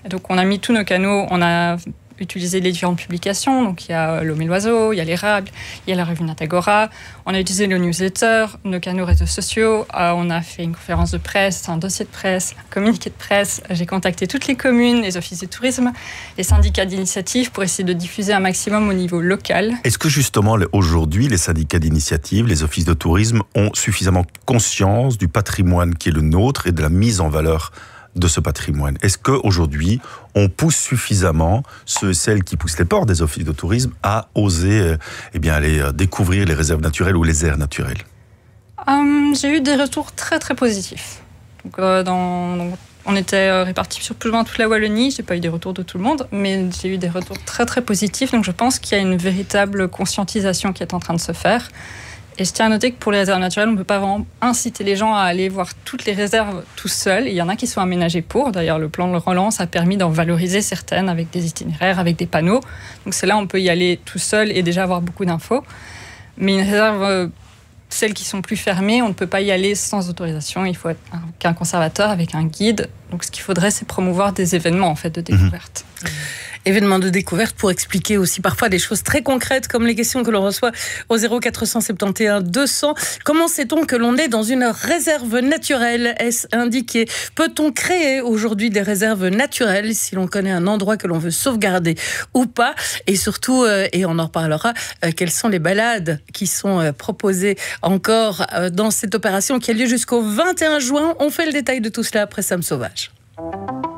Et donc on a mis tous nos canaux, on a utilisé les différentes publications, donc il y a L'Homme et l'Oiseau, il y a l'Érable, il y a la revue Natagora, on a utilisé le newsletter, nos canaux réseaux sociaux, on a fait une conférence de presse, un dossier de presse, un communiqué de presse, j'ai contacté toutes les communes, les offices de tourisme, les syndicats d'initiative pour essayer de diffuser un maximum au niveau local. Est-ce que justement aujourd'hui les syndicats d'initiative, les offices de tourisme ont suffisamment conscience du patrimoine qui est le nôtre et de la mise en valeur de ce patrimoine? Est-ce qu'aujourd'hui, on pousse suffisamment ceux et celles qui poussent les portes des offices de tourisme à oser aller découvrir les réserves naturelles ou les aires naturelles? J'ai eu des retours très très positifs. Donc, on était répartis sur plus ou moins toute la Wallonie. Je n'ai pas eu des retours de tout le monde, mais j'ai eu des retours très très positifs. Donc je pense qu'il y a une véritable conscientisation qui est en train de se faire. Et je tiens à noter que pour les réserves naturelles, on ne peut pas vraiment inciter les gens à aller voir toutes les réserves tout seuls. Il y en a qui sont aménagées pour. D'ailleurs, le plan de relance a permis d'en valoriser certaines avec des itinéraires, avec des panneaux. Donc c'est là on peut y aller tout seul et déjà avoir beaucoup d'infos. Mais une réserve, celles qui sont plus fermées, on ne peut pas y aller sans autorisation. Il faut être qu'un conservateur avec un guide. Donc ce qu'il faudrait, c'est promouvoir des événements en fait, de découverte. Événements de découverte pour expliquer aussi parfois des choses très concrètes comme les questions que l'on reçoit au 0471 200. Comment sait-on que l'on est dans une réserve naturelle? Est-ce indiqué? Peut-on créer aujourd'hui des réserves naturelles si l'on connaît un endroit que l'on veut sauvegarder ou pas? Et surtout, et on en reparlera, quelles sont les balades qui sont proposées encore dans cette opération qui a lieu jusqu'au 21 juin? On fait le détail de tout cela après Sam Sauvage.